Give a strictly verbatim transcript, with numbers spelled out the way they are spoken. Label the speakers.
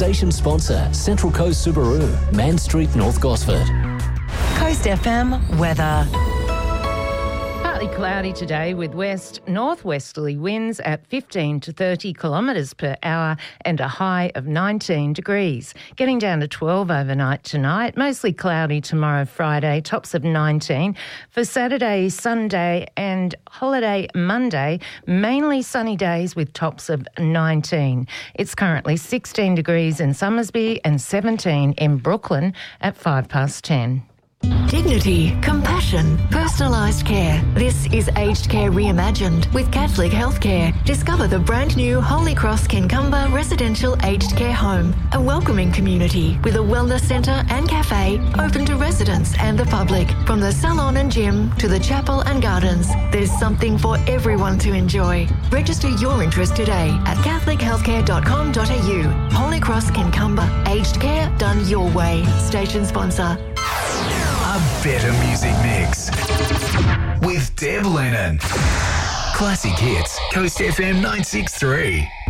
Speaker 1: Station sponsor, Central Coast Subaru, Man Street, North Gosford.
Speaker 2: Coast F M weather.
Speaker 3: Partly cloudy today with west northwesterly winds at fifteen to thirty kilometres per hour and a high of nineteen degrees. Getting down to twelve overnight tonight. Mostly cloudy tomorrow, Friday, tops of nineteen. For Saturday, Sunday and holiday Monday, mainly sunny days with tops of nineteen. It's currently sixteen degrees in Summersby and seventeen in Brooklyn at five past ten.
Speaker 4: Dignity, compassion, personalised care. This is Aged Care Reimagined with Catholic Healthcare. Discover the brand new Holy Cross Kincumber Residential Aged Care Home, a welcoming community with a wellness centre and cafe open to residents and the public. From the salon and gym to the chapel and gardens, there's something for everyone to enjoy. Register your interest today at catholic healthcare dot com dot a u. Holy Cross Kincumber Aged Care done your way. Station sponsor.
Speaker 5: A better music mix with Deb Lennon. Classic hits, Coast F M nine six three.